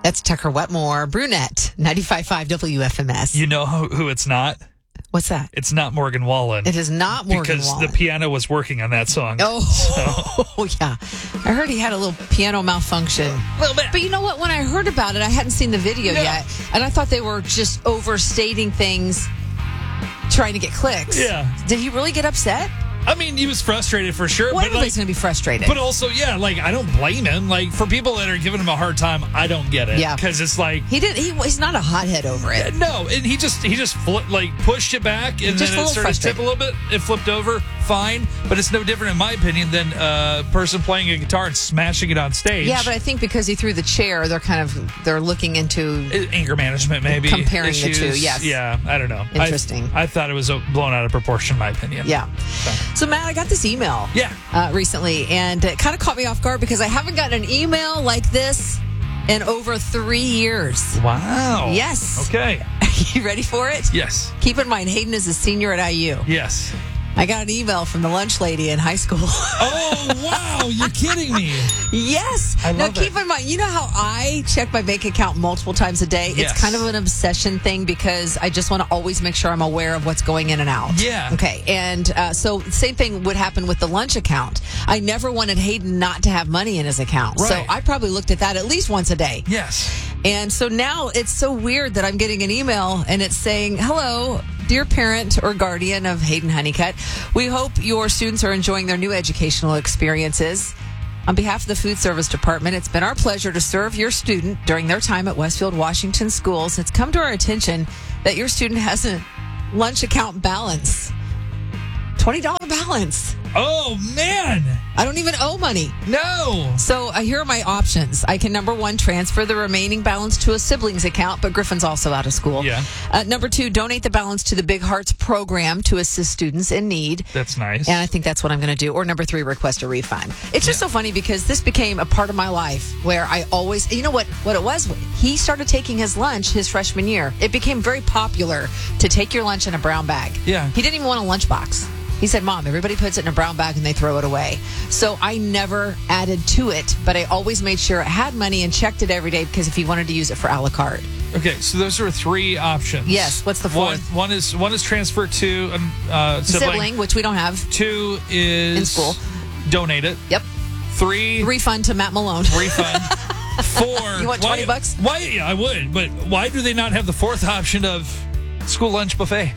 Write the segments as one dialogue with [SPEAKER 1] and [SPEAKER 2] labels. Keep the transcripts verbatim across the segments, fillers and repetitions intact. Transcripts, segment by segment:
[SPEAKER 1] That's Tucker Wetmore, Brunette, ninety-five point five W F M S.
[SPEAKER 2] You know who, who it's not?
[SPEAKER 1] What's that?
[SPEAKER 2] It's not Morgan Wallen.
[SPEAKER 1] It is not Morgan
[SPEAKER 2] because
[SPEAKER 1] Wallen.
[SPEAKER 2] the piano was working on that song.
[SPEAKER 1] Oh,
[SPEAKER 2] So.
[SPEAKER 1] yeah. I heard he had a little piano malfunction.
[SPEAKER 2] A little bit.
[SPEAKER 1] But you know what? When I heard about it, I hadn't seen the video
[SPEAKER 2] Yeah.
[SPEAKER 1] yet. And I thought they were just overstating things, trying to get clicks.
[SPEAKER 2] Yeah.
[SPEAKER 1] Did he really get upset?
[SPEAKER 2] I mean, he was frustrated for sure.
[SPEAKER 1] Well,
[SPEAKER 2] but
[SPEAKER 1] everybody's
[SPEAKER 2] like,
[SPEAKER 1] going to be frustrated.
[SPEAKER 2] But also, yeah, like, I don't blame him. Like, for people that are giving him a hard time, I don't get it.
[SPEAKER 1] Yeah.
[SPEAKER 2] Because it's like...
[SPEAKER 1] he did. He, he's not a hothead over it.
[SPEAKER 2] No, and he just, he just fli like, pushed it back, and
[SPEAKER 1] Just a
[SPEAKER 2] then it
[SPEAKER 1] little
[SPEAKER 2] started to tip a little bit. It flipped over, fine. But it's no different, in my opinion, than a person playing a guitar and smashing it on stage.
[SPEAKER 1] Yeah, but I think because he threw the chair, they're kind of, they're looking into...
[SPEAKER 2] Anger management, maybe.
[SPEAKER 1] Comparing the
[SPEAKER 2] issues.
[SPEAKER 1] two, yes.
[SPEAKER 2] Yeah, I don't know.
[SPEAKER 1] Interesting.
[SPEAKER 2] I, I thought it was blown out of proportion, in my opinion.
[SPEAKER 1] Yeah.
[SPEAKER 2] So,
[SPEAKER 1] So, Matt, I got this email
[SPEAKER 2] yeah.
[SPEAKER 1] uh, recently, and it kind of caught me off guard because I haven't gotten an email like this in over three years.
[SPEAKER 2] Wow.
[SPEAKER 1] Yes.
[SPEAKER 2] Okay.
[SPEAKER 1] You ready for it?
[SPEAKER 2] Yes.
[SPEAKER 1] Keep in mind, Hayden is a senior at I U.
[SPEAKER 2] Yes.
[SPEAKER 1] I got an email from the lunch lady in high school.
[SPEAKER 2] Oh, wow. You're kidding me.
[SPEAKER 1] Yes.
[SPEAKER 2] I
[SPEAKER 1] now,
[SPEAKER 2] love
[SPEAKER 1] keep
[SPEAKER 2] it.
[SPEAKER 1] in mind, you know how I check my bank account multiple times a day?
[SPEAKER 2] Yes.
[SPEAKER 1] It's kind of an obsession thing because I just want to always make sure I'm aware of what's going in and out.
[SPEAKER 2] Yeah.
[SPEAKER 1] Okay. And uh, so, same thing would happen with the lunch account. I never wanted Hayden not to have money in his account. So,
[SPEAKER 2] Right.
[SPEAKER 1] I probably looked at that at least once a day.
[SPEAKER 2] Yes.
[SPEAKER 1] And so now it's so weird that I'm getting an email and it's saying, hello, dear parent or guardian of Hayden Honeycutt. We hope your students are enjoying their new educational experiences. On behalf of the Food Service Department, it's been our pleasure to serve your student during their time at Westfield Washington Schools. It's come to our attention that your student has a lunch account balance. twenty dollars balance.
[SPEAKER 2] Oh, man.
[SPEAKER 1] I don't even owe money.
[SPEAKER 2] No.
[SPEAKER 1] So uh, here are my options. I can, number one, transfer the remaining balance to a sibling's account, but Griffin's also out of school.
[SPEAKER 2] Yeah.
[SPEAKER 1] Uh, number two, donate the balance to the Big Hearts program to assist students in need.
[SPEAKER 2] That's nice.
[SPEAKER 1] And I think that's what I'm going to do. Or number three, request a refund. It's just so funny because this became a part of my life where I always, you know what, what it was? He started taking his lunch his freshman year. It became very popular to take your lunch in a brown bag.
[SPEAKER 2] Yeah.
[SPEAKER 1] He didn't even want a lunchbox. He said, Mom, everybody puts it in a brown bag and they throw it away. So I never added to it, but I always made sure it had money and checked it every day because if he wanted to use it for a la carte.
[SPEAKER 2] Okay, so those are three options.
[SPEAKER 1] Yes, what's the
[SPEAKER 2] One,
[SPEAKER 1] fourth?
[SPEAKER 2] one is one is transfer to a uh, sibling.
[SPEAKER 1] Sibling, which we don't have.
[SPEAKER 2] Two is
[SPEAKER 1] In school.
[SPEAKER 2] Donate it.
[SPEAKER 1] Yep.
[SPEAKER 2] Three
[SPEAKER 1] Refund to Matt Malone.
[SPEAKER 2] refund. Four.
[SPEAKER 1] You want twenty
[SPEAKER 2] why,
[SPEAKER 1] bucks?
[SPEAKER 2] Why? Yeah, I would. But why do they not have the fourth option of school lunch buffet?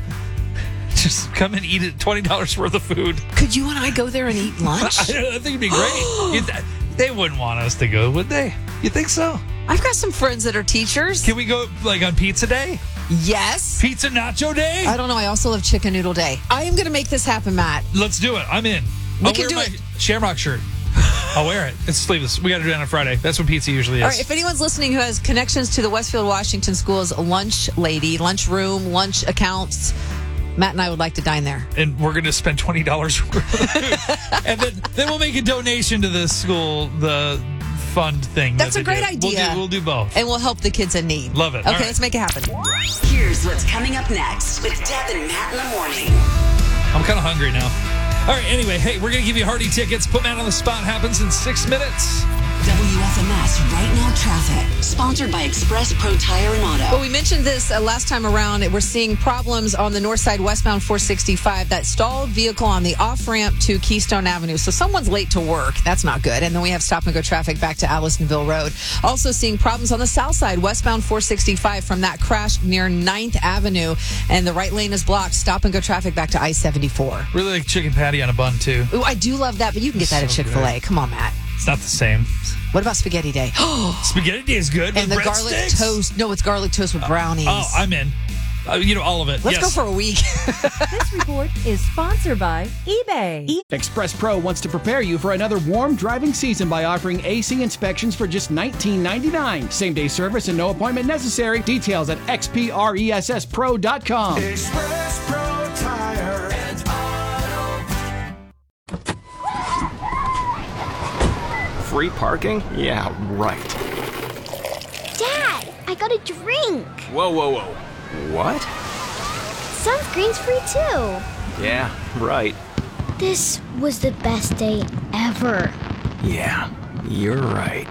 [SPEAKER 2] Just come and eat it. Twenty dollars worth of food.
[SPEAKER 1] Could you and I go there and eat lunch?
[SPEAKER 2] I, I think it'd be great. You th- they wouldn't want us to go, would they? You think so?
[SPEAKER 1] I've got some friends that are teachers.
[SPEAKER 2] Can we go like on pizza day?
[SPEAKER 1] Yes.
[SPEAKER 2] Pizza nacho day?
[SPEAKER 1] I don't know. I also love chicken noodle day. I am going to make this happen, Matt.
[SPEAKER 2] Let's do it. I'm in.
[SPEAKER 1] We
[SPEAKER 2] I'll
[SPEAKER 1] can
[SPEAKER 2] wear
[SPEAKER 1] do
[SPEAKER 2] my
[SPEAKER 1] it.
[SPEAKER 2] Shamrock shirt. I'll wear it. It's sleeveless. We got to do it on a Friday. That's when pizza usually is.
[SPEAKER 1] All right, if anyone's listening who has connections to the Westfield Washington Schools lunch lady, lunch room, lunch accounts, Matt and I would like to dine there.
[SPEAKER 2] And we're going to spend twenty dollars worth of food. And then, then we'll make a donation to the school, the fund thing.
[SPEAKER 1] That's
[SPEAKER 2] that
[SPEAKER 1] a
[SPEAKER 2] they
[SPEAKER 1] great
[SPEAKER 2] do.
[SPEAKER 1] idea.
[SPEAKER 2] We'll do, we'll do both.
[SPEAKER 1] And we'll help the kids in need.
[SPEAKER 2] Love it.
[SPEAKER 1] Okay,
[SPEAKER 2] All right.
[SPEAKER 1] let's make it happen.
[SPEAKER 3] Here's what's coming up next with Deb and Matt in the morning.
[SPEAKER 2] I'm kind of hungry now. All right, anyway, hey, we're going to give you Hardy tickets. Put Matt on the spot. Happens in six minutes.
[SPEAKER 3] W F M S Right Now Traffic. Sponsored by Express Pro Tire and Auto.
[SPEAKER 1] Well, we mentioned this uh, last time around. We're seeing problems on the north side westbound four sixty-five. That stalled vehicle on the off-ramp to Keystone Avenue. So someone's late to work. That's not good. And then we have stop-and-go traffic back to Allisonville Road. Also seeing problems on the south side westbound four sixty-five from that crash near ninth Avenue. And the right lane is blocked. Stop-and-go traffic back to I seventy-four.
[SPEAKER 2] Really like chicken patty on a bun, too.
[SPEAKER 1] Ooh, I do love that, but you can get that
[SPEAKER 2] So
[SPEAKER 1] at Chick-fil-A.
[SPEAKER 2] good.
[SPEAKER 1] Come on, Matt.
[SPEAKER 2] It's not the same.
[SPEAKER 1] What about Spaghetti Day?
[SPEAKER 2] Spaghetti day is good.
[SPEAKER 1] And the
[SPEAKER 2] with
[SPEAKER 1] garlic
[SPEAKER 2] breadsticks?
[SPEAKER 1] toast. No, it's garlic toast with brownies.
[SPEAKER 2] Oh, I'm in. Uh, you know, all of it.
[SPEAKER 1] Let's
[SPEAKER 2] yes.
[SPEAKER 1] go for a week.
[SPEAKER 4] This report is sponsored by eBay.
[SPEAKER 5] Express Pro wants to prepare you for another warm driving season by offering A C inspections for just nineteen ninety-nine. Same day service and no appointment necessary. Details at x p r e s s pro dot com.
[SPEAKER 6] Express Pro Tire and Auto.
[SPEAKER 7] Free parking? Yeah, right.
[SPEAKER 8] Dad, I got a drink.
[SPEAKER 7] Whoa, whoa, whoa. What?
[SPEAKER 8] Sunscreen's free too.
[SPEAKER 7] Yeah, right.
[SPEAKER 8] This was the best day ever.
[SPEAKER 7] Yeah, you're right.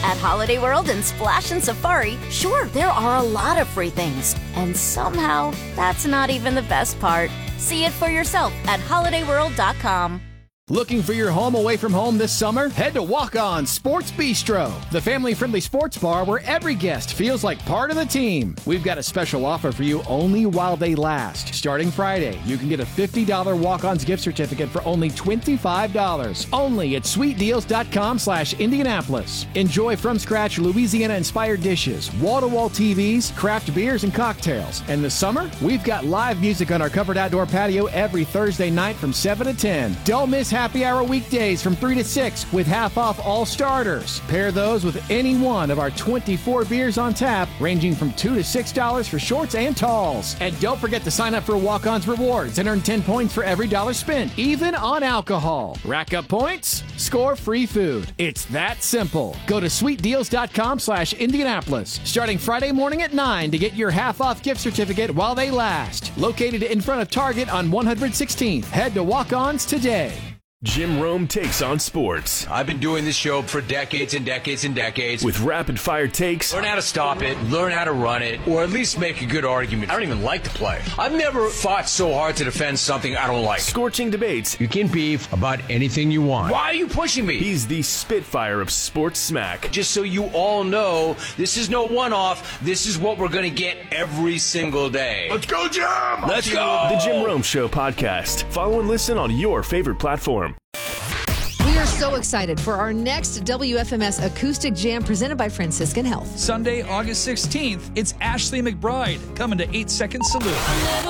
[SPEAKER 9] At Holiday World and Splash and Safari, sure, there are a lot of free things. And somehow, that's not even the best part. See it for yourself at holiday world dot com.
[SPEAKER 5] Looking for your home away from home this summer? Head to Walk On Sports Bistro, the family-friendly sports bar where every guest feels like part of the team. We've got a special offer for you only while they last. Starting Friday, you can get a fifty dollars Walk-Ons gift certificate for only twenty-five dollars. Only at sweet deals dot com slash Indianapolis. Enjoy from-scratch Louisiana-inspired dishes, wall-to-wall T Vs, craft beers, and cocktails. And this summer, we've got live music on our covered outdoor patio every Thursday night from seven to ten. Don't miss happy hour weekdays from three to six with half off all starters. Pair those with any one of our twenty-four beers on tap, ranging from two to six dollars for shorts and talls. And don't forget to sign up for Walk-On's Rewards and earn ten points for every dollar spent, even on alcohol. Rack up points, score free food. It's that simple. Go to sweet deals dot com slash Indianapolis, starting Friday morning at nine to get your half off gift certificate while they last. Located in front of Target on one hundred sixteenth. Head to Walk-On's today.
[SPEAKER 10] Jim Rome takes on sports.
[SPEAKER 11] I've been doing this show for decades and decades and decades.
[SPEAKER 10] With rapid-fire takes.
[SPEAKER 11] Learn how to stop it, learn how to run it, or at least make a good argument. I don't even like the play. I've never fought so hard to defend something I don't like.
[SPEAKER 10] Scorching debates.
[SPEAKER 11] You can beef about anything you want. Why are you pushing me?
[SPEAKER 10] He's the Spitfire of sports smack.
[SPEAKER 11] Just so you all know, this is no one-off. This is what we're going to get every single day.
[SPEAKER 10] Let's go, Jim!
[SPEAKER 11] Let's go!
[SPEAKER 10] The Jim Rome Show podcast. Follow and listen on your favorite platform.
[SPEAKER 1] We are so excited for our next W F M S Acoustic Jam presented by Franciscan Health.
[SPEAKER 2] Sunday, August sixteenth, it's Ashley McBride coming to eight second Salute.